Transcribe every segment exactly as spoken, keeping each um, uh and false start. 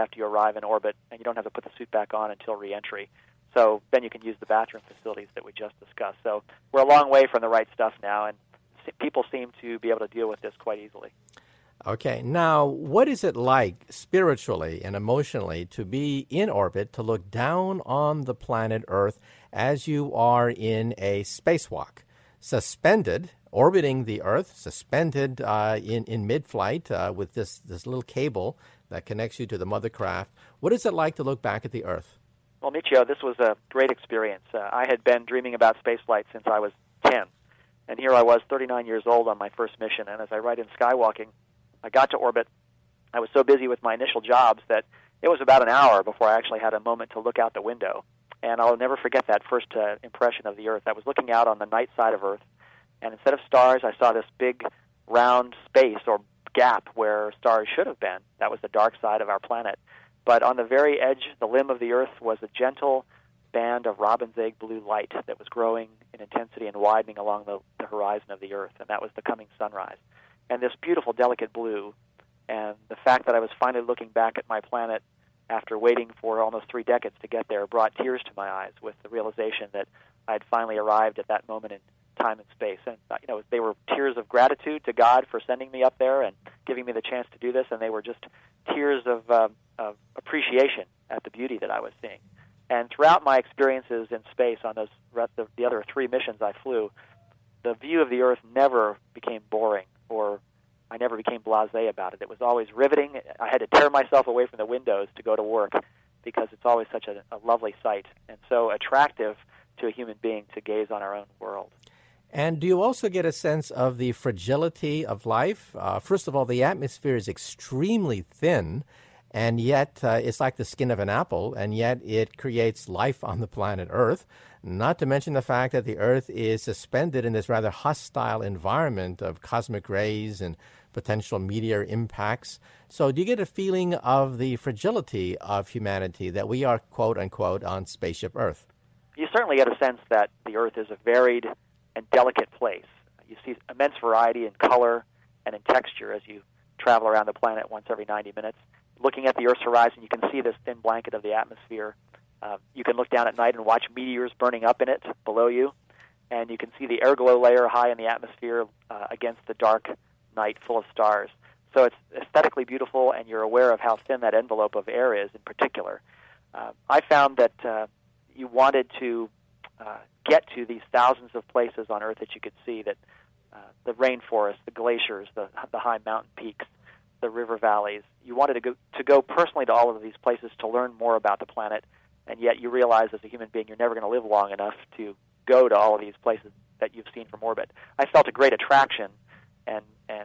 after you arrive in orbit, and you don't have to put the suit back on until reentry. So then you can use the bathroom facilities that we just discussed. So we're a long way from the right stuff now, and people seem to be able to deal with this quite easily. Okay, now what is it like spiritually and emotionally to be in orbit, to look down on the planet Earth as you are in a spacewalk, suspended, orbiting the Earth, suspended uh, in, in mid-flight uh, with this, this little cable that connects you to the mother craft? What is it like to look back at the Earth? Well, Michio, this was a great experience. Uh, I had been dreaming about spaceflight since I was ten, and here I was, thirty-nine years old, on my first mission. And as I write in Skywalking, I got to orbit. I was so busy with my initial jobs that it was about an hour before I actually had a moment to look out the window. And I'll never forget that first uh, impression of the Earth. I was looking out on the night side of Earth, and instead of stars, I saw this big, round space or gap where stars should have been. That was the dark side of our planet. But on the very edge, the limb of the Earth, was a gentle band of robin's egg blue light that was growing in intensity and widening along the, the horizon of the Earth, and that was the coming sunrise. And this beautiful, delicate blue, and the fact that I was finally looking back at my planet after waiting for almost three decades to get there, brought tears to my eyes with the realization that I had finally arrived at that moment in time and space. And you know, they were tears of gratitude to God for sending me up there and giving me the chance to do this, and they were just tears of, uh, of appreciation at the beauty that I was seeing. And throughout my experiences in space on those the, the other three missions I flew, the view of the Earth never became boring, or I never became blasé about it. It was always riveting. I had to tear myself away from the windows to go to work because it's always such a, a lovely sight and so attractive to a human being to gaze on our own world. And do you also get a sense of the fragility of life? Uh, first of all, the atmosphere is extremely thin, and yet uh, it's like the skin of an apple, and yet it creates life on the planet Earth, not to mention the fact that the Earth is suspended in this rather hostile environment of cosmic rays and potential meteor impacts. So do you get a feeling of the fragility of humanity, that we are, quote unquote, on spaceship Earth? You certainly get a sense that the Earth is a varied and delicate place. You see immense variety in color and in texture as you travel around the planet once every ninety minutes. Looking at the Earth's horizon, you can see this thin blanket of the atmosphere. Uh, you can look down at night and watch meteors burning up in it below you, and you can see the air glow layer high in the atmosphere uh, against the dark night full of stars. So it's aesthetically beautiful, and you're aware of how thin that envelope of air is in particular. Uh, I found that uh, you wanted to uh, get to these thousands of places on Earth that you could see, that uh, the rainforest, the glaciers, the, the high mountain peaks, the river valleys. You wanted to go, to go personally to all of these places to learn more about the planet, and yet you realize as a human being you're never going to live long enough to go to all of these places that you've seen from orbit. I felt a great attraction and, and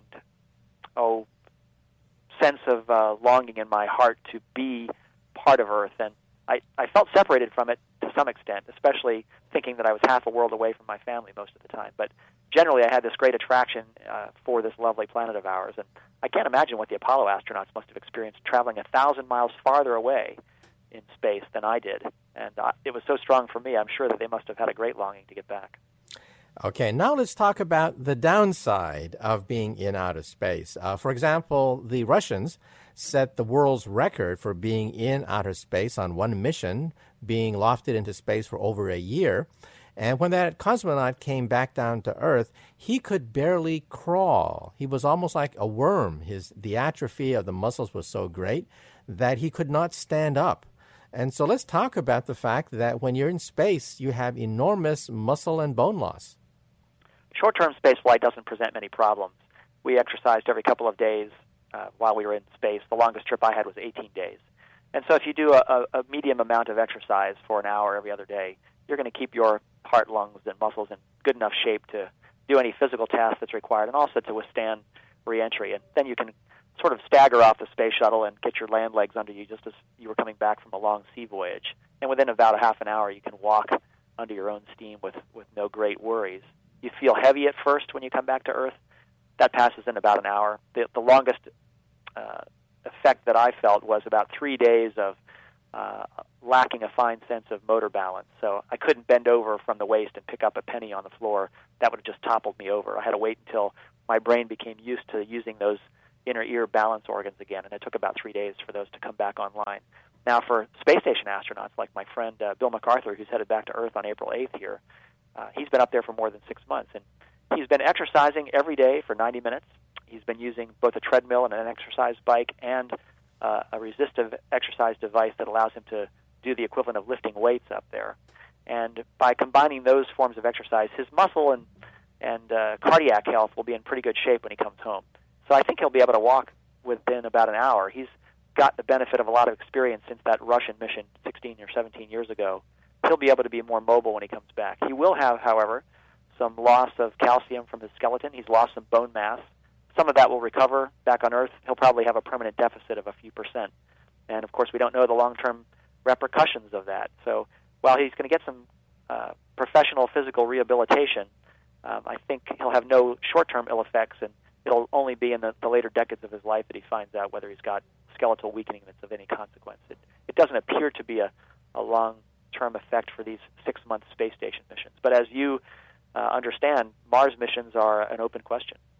oh, sense of uh, longing in my heart to be part of Earth, and I, I felt separated from it to some extent, especially thinking that I was half a world away from my family most of the time. But generally, I had this great attraction uh, for this lovely planet of ours, and I can't imagine what the Apollo astronauts must have experienced traveling a thousand miles farther away in space than I did. And uh, it was so strong for me, I'm sure that they must have had a great longing to get back. Okay, now let's talk about the downside of being in outer space. Uh, for example, the Russians set the world's record for being in outer space on one mission, being lofted into space for over a year. And when that cosmonaut came back down to Earth, he could barely crawl. He was almost like a worm. His, the atrophy of the muscles was so great that he could not stand up. And so let's talk about the fact that when you're in space, you have enormous muscle and bone loss. Short-term space flight doesn't present many problems. We exercised every couple of days uh, while we were in space. The longest trip I had was eighteen days. And so if you do a, a medium amount of exercise for an hour every other day, you're going to keep your heart, lungs, and muscles in good enough shape to do any physical task that's required and also to withstand re-entry. And then you can sort of stagger off the space shuttle and get your land legs under you just as you were coming back from a long sea voyage. And within about a half an hour, you can walk under your own steam with, with no great worries. You feel heavy at first when you come back to Earth. That passes in about an hour. The, the longest uh, effect that I felt was about three days of uh, lacking a fine sense of motor balance. So I couldn't bend over from the waist and pick up a penny on the floor. That would have just toppled me over. I had to wait until my brain became used to using those inner ear balance organs again, and it took about three days for those to come back online. Now, for space station astronauts like my friend uh, Bill MacArthur, who's headed back to Earth on April eighth here, uh, he's been up there for more than six months, and he's been exercising every day for ninety minutes. He's been using both a treadmill and an exercise bike and uh, a resistive exercise device that allows him to do the equivalent of lifting weights up there. And by combining those forms of exercise, his muscle and, and uh, cardiac health will be in pretty good shape when he comes home. So I think he'll be able to walk within about an hour. He's got the benefit of a lot of experience since that Russian mission sixteen or seventeen years ago. He'll be able to be more mobile when he comes back. He will have, however, some loss of calcium from his skeleton. He's lost some bone mass. Some of that will recover back on Earth. He'll probably have a permanent deficit of a few percent. And, of course, we don't know the long-term repercussions of that. So while he's going to get some uh, professional physical rehabilitation, um, I think he'll have no short-term ill effects, and it'll only be in the, the later decades of his life that he finds out whether he's got skeletal weakening that's of any consequence. It, it doesn't appear to be a, a long-term effect for these six-month space station missions. But as you uh, understand, Mars missions are an open question.